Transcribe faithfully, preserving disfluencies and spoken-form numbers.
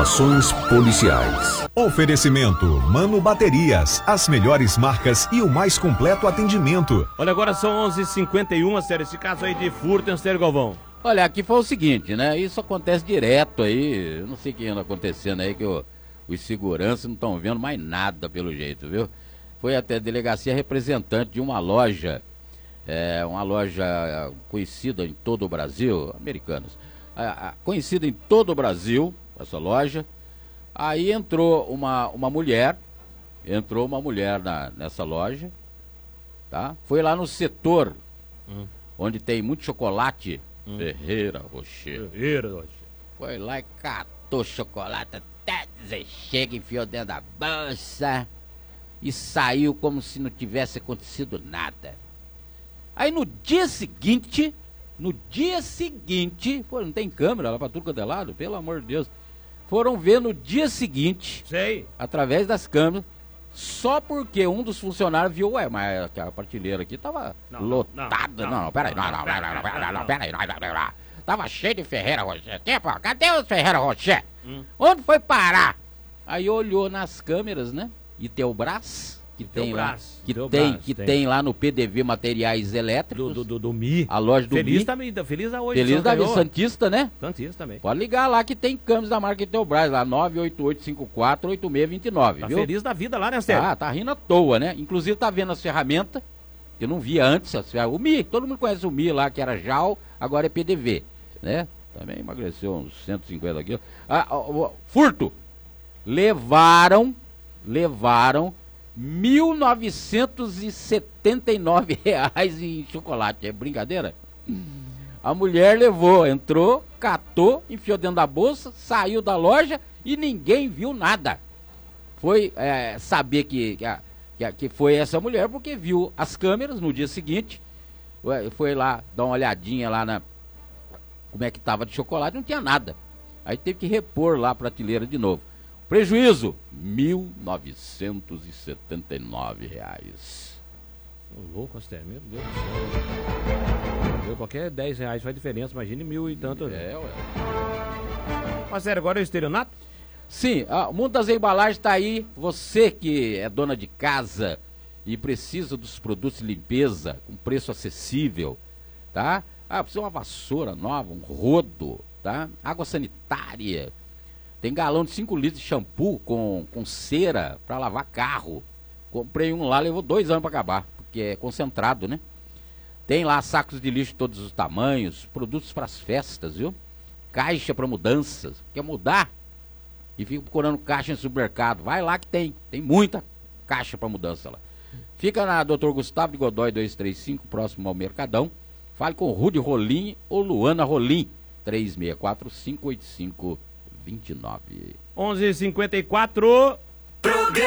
Informações policiais. Oferecimento Mano Baterias, as melhores marcas e o mais completo atendimento. Olha, agora são onze e cinquenta e um, sério, esse caso aí de furto, hein, Sério Galvão? Olha, aqui foi o seguinte, né? Isso acontece direto aí, eu não sei o que anda acontecendo aí, que o, os seguranças não estão vendo mais nada pelo jeito, viu? Foi até a delegacia representante de uma loja, é, uma loja conhecida em todo o Brasil, Americanas, a, a, conhecida em todo o Brasil, essa loja. Aí entrou uma, uma mulher, entrou uma mulher na, nessa loja, tá? Foi lá no setor, hum. onde tem muito chocolate, hum. Ferreira Rocher. Ferreira Rocher. Foi lá e catou chocolate até dizer chega, enfiou dentro da bolsa e saiu como se não tivesse acontecido nada. Aí no dia seguinte, no dia seguinte, pô, não tem câmera lá pra tudo quanto é lado, pelo amor de Deus. Foram ver no dia seguinte, sei, através das câmeras, só porque um dos funcionários viu, ué, mas a prateleira aqui tava não, lotada. Não, não, não, peraí, não, não, peraí, não, peraí, não, tava cheio de Ferreira Rocher. Cadê os Ferreira Rocher? Hum. Onde foi parar? Aí olhou nas câmeras, né? E Teobras, que tem lá, que tem, que tem lá no P D V Materiais Elétricos. Do, do, do M I. A loja do Feliz M I. Também, feliz da hoje. Feliz da Santista, né? Santista também. Pode ligar lá que tem câmeras da marca Teobras, lá nove oito oito cinco quatro oito seis dois nove, tá viu? Feliz da vida lá, né, Sérgio? Ah, tá rindo à toa, né? Inclusive tá vendo as ferramentas, que eu não via antes, as ferramentas. O M I, todo mundo conhece o M I lá, que era J A L, agora é P D V, né? Também emagreceu uns cento e cinquenta quilos. Ah, ó, ó, furto. Levaram, levaram mil novecentos e setenta e nove reais em chocolate. É brincadeira? A mulher levou, entrou, catou, enfiou dentro da bolsa, saiu da loja e ninguém viu nada. Foi é, saber que, que, que foi essa mulher porque viu as câmeras no dia seguinte. Foi lá dar uma olhadinha lá na como é que tava de chocolate, não tinha nada. Aí teve que repor lá a prateleira de novo. Prejuízo, mil novecentos e setenta e nove reais. Ô, louco, Astério, meu Deus do céu. Qualquer dez reais faz diferença, imagine mil e tanto. É, ué. Mas sério, agora é o estelionato? Sim, ah, o mundo das embalagens tá aí. Você que é dona de casa e precisa dos produtos de limpeza com preço acessível, tá? Ah, precisa de uma vassoura nova, um rodo, tá? Água sanitária. Tem galão de cinco litros de shampoo com, com cera para lavar carro. Comprei um lá, levou dois anos para acabar, porque é concentrado, né? Tem lá sacos de lixo de todos os tamanhos, produtos para as festas, viu? Caixa para mudanças. Quer mudar? E fica procurando caixa em supermercado. Vai lá que tem. Tem muita caixa para mudança lá. Fica na doutor Gustavo de Godoy duzentos e trinta e cinco, próximo ao Mercadão. Fale com Rude Rolim ou Luana Rolim. três seis quatro cinco oito cinco dois nove. onze e cinquenta e quatro.